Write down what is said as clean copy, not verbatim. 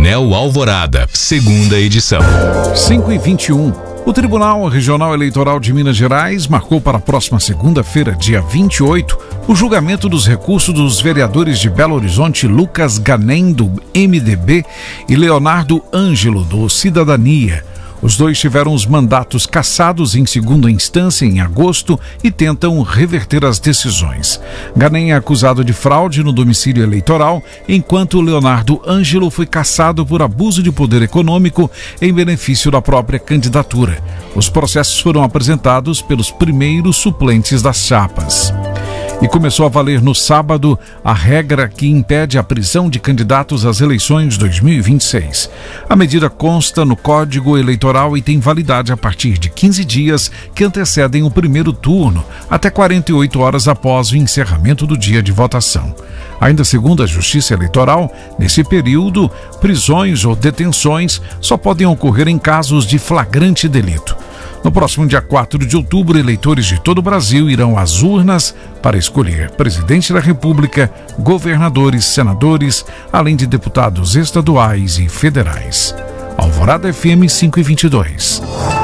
Painel Alvorada, segunda edição. 5h21. O Tribunal Regional Eleitoral de Minas Gerais marcou para a próxima segunda-feira, dia 28, o julgamento dos recursos dos vereadores de Belo Horizonte Lucas Ganem, do MDB, e Leonardo Ângelo, do Cidadania. Os dois tiveram os mandatos cassados em segunda instância em agosto e tentam reverter as decisões. Ganem é acusado de fraude no domicílio eleitoral, enquanto Leonardo Ângelo foi cassado por abuso de poder econômico em benefício da própria candidatura. Os processos foram apresentados pelos primeiros suplentes das chapas. E começou a valer no sábado a regra que impede a prisão de candidatos às eleições 2026. A medida consta no Código Eleitoral e tem validade a partir de 15 dias que antecedem o primeiro turno, até 48 horas após o encerramento do dia de votação. Ainda segundo a Justiça Eleitoral, nesse período, prisões ou detenções só podem ocorrer em casos de flagrante delito. No próximo dia 4 de outubro, eleitores de todo o Brasil irão às urnas para escolher presidente da República, governadores, senadores, além de deputados estaduais e federais. Alvorada FM 5h22.